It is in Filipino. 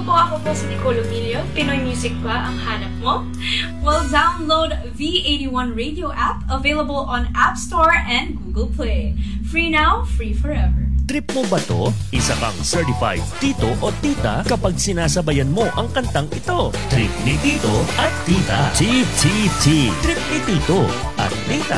ako po si Nicole Emilio. Pinoy Music ba ang hanap mo? Well, download V81 Radio app, available on App Store and Google Play. Free now, free forever. Trip mo ba to? Isa kang certified tito o tita kapag sinasabayan mo ang kantang ito. Trip ni tito at tita. TTT. Trip ni tito at tita.